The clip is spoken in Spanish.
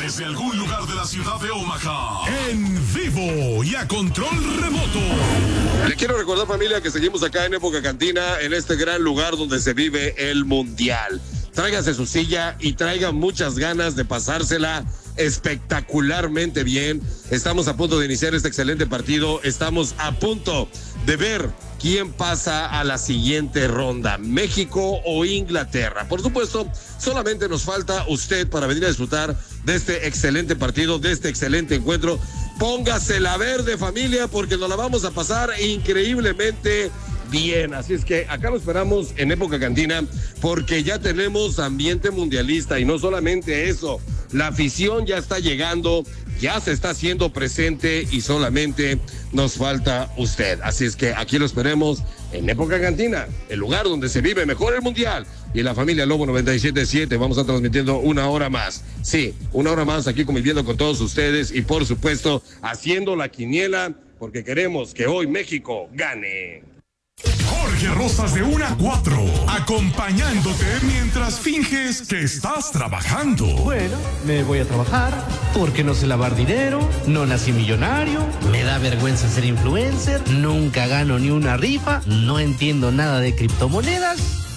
Desde algún lugar de la ciudad de Omaha, en vivo y a control remoto. Le quiero recordar, familia, que seguimos acá en Época Cantina, en este gran lugar donde se vive el Mundial. Tráigase su silla y traiga muchas ganas de pasársela espectacularmente bien. Estamos a punto de iniciar este excelente partido. Estamos a punto de ver quién pasa a la siguiente ronda, México o Inglaterra. Por supuesto, solamente nos falta usted para venir a disfrutar de este excelente partido, de este excelente encuentro. Póngase la verde, familia, porque nos la vamos a pasar increíblemente bien. Así es que acá lo esperamos en Época Cantina, porque ya tenemos ambiente mundialista y no solamente eso, la afición ya está llegando, ya se está haciendo presente y solamente nos falta usted. Así es que aquí lo esperemos en Época Cantina, el lugar donde se vive mejor el Mundial. Y la familia Lobo 97.7, vamos a estar transmitiendo una hora más. Sí, una hora más aquí conviviendo con todos ustedes y por supuesto haciendo la quiniela, porque queremos que hoy México gane. Jorge Rosas de 1 a 4, acompañándote mientras finges que estás trabajando. Bueno, me voy a trabajar porque no sé lavar dinero, no nací millonario, me da vergüenza ser influencer, nunca gano ni una rifa, no entiendo nada de criptomonedas.